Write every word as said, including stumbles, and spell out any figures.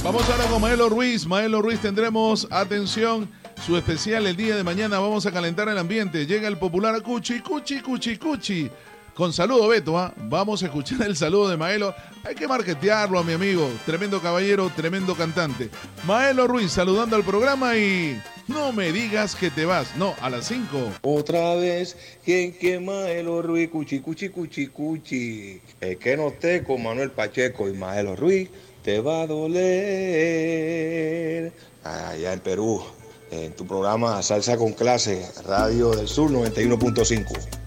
Vamos ahora con Maelo Ruiz. Maelo Ruiz tendremos, atención, su especial el día de mañana. Vamos a calentar el ambiente. Llega el popular Cuchi, Cuchi, Cuchi, Cuchi. Con saludo, Beto, ¿ah? Vamos a escuchar el saludo de Maelo. Hay que marketearlo a mi amigo. Tremendo caballero, tremendo cantante. Maelo Ruiz saludando al programa y... No me digas que te vas. No, a las cinco. Otra vez, ¿quién que Maelo Ruiz? Cuchi, cuchi, cuchi, cuchi. El que no esté con Manuel Pacheco y Maelo Ruiz te va a doler. Allá en Perú, en tu programa Salsa con Clase, Radio del Sur noventa y uno punto cinco.